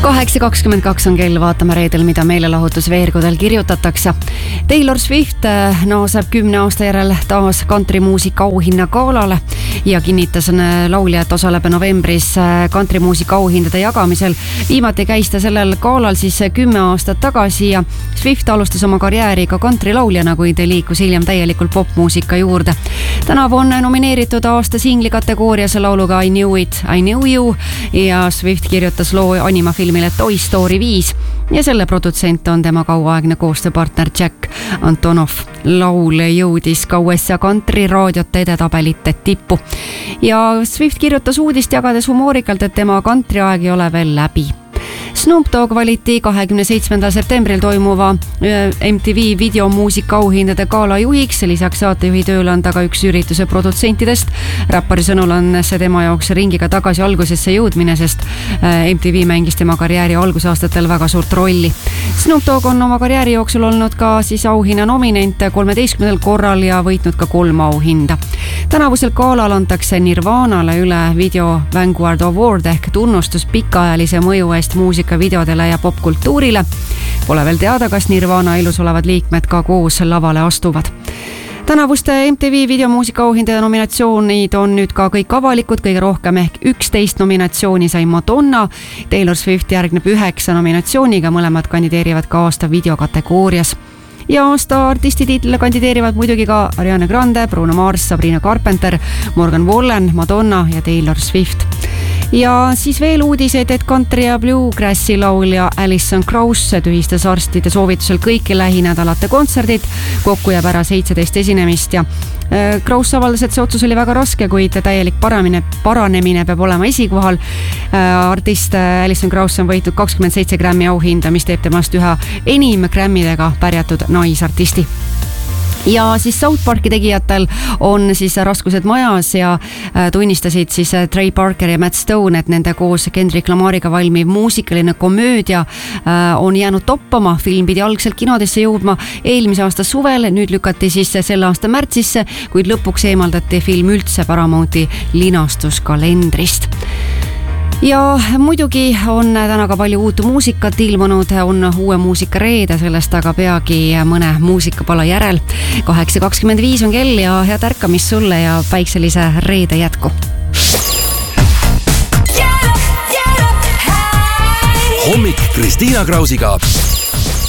8:22 on kell, vaatame reedel, mida meelelahutusveergudel kirjutatakse. Taylor Swift naaseb 10 aasta järel taas kantrimuusika auhinna galale ja kinnitas laulja, et osaleb novembris kantrimuusika auhindade jagamisel. Viimati käis ta sellel galal siis 10 aastat tagasi ja Swift alustas oma karjääri ka kantrilauljana, kuid liikus hiljem täielikult popmuusika juurde. Tänavu on nomineeritud aasta singli kategoorias lauluga I Knew It, I Knew You ja Swift kirjutas loo animafilmile Toy Story 5 ja selle produtsent on tema kauaaegne koostööpartner Jack Antonoff. Laul jõudis ka USA kantriraadiote edetabelite tippu ja Swift kirjutas uudist jagades humoorikalt, et tema kantriaeg ei ole veel läbi. Snoop Dogg valiti 27. septembril toimuva MTV videomuusika auhindade gala juhiks. Lisaks saatejuhi tööle on ta ka üks ürituse produtsentidest. Räppari sõnul on see tema jaoks ringiga tagasi algusesse jõudmine, sest MTV mängis tema karjääri algusaastatel väga suurt rolli. Snoop Dogg on oma karjääri jooksul olnud ka siis auhinna nominent 13 korral ja võitnud ka 3 auhinda. Tänavusel galal antakse Nirvanale üle Video Vanguard Award ehk tunnustus pikaajalise mõju eest muusikavideodele ja popkultuurile. Pole veel teada, kas Nirvana elus olevad liikmed ka koos lavale astuvad. Tänavuste MTV videomuusika auhindade nominatsioonid on nüüd ka kõik avalikud, kõige rohkem ehk 11 nominatsiooni sai Madonna. Taylor Swift järgneb 9 nominatsiooniga, mõlemad kandideerivad ka aasta videokategoorias. Ja aasta artisti tiitlile kandideerivad muidugi ka Ariana Grande, Bruno Mars, Sabrina Carpenter, Morgan Wallen, Madonna ja Taylor Swift. Ja siis veel uudiseid, et country ja bluegrassi laulja Alison Krauss tühistas arstide soovitusel kõiki lähinädalate kontserdid. Kokku jääb ära 17 esinemist ja Krauss avaldas, et see otsus oli väga raske, kuid täielik paranemine peab olema esikohal. Artist Alison Krauss on võitnud 27 Grammy auhinda, mis teeb temast üha enim Grammydega pärjatud naisartisti. Ja siis South Parki tegijatel on siis raskused majas ja tunnistasid siis Trey Parker ja Matt Stone, et nende koos Kendrick Lamariga valmiv muusikaline komöödia on jäänud toppama. Film pidi algselt kinodesse jõudma eelmise aasta suvel, nüüd lükati siis selle aasta märtsisse, kuid lõpuks eemaldati film üldse Paramounti linastuskalendrist. Ja muidugi on täna ka palju uut muusikat ilmunud, on uue muusika reede, sellest aga peagi mõne muusikapala järel. 8:25 on kell ja head ärkamist sulle ja päikselise reede jätku. Hommik Kristiina Krausiga.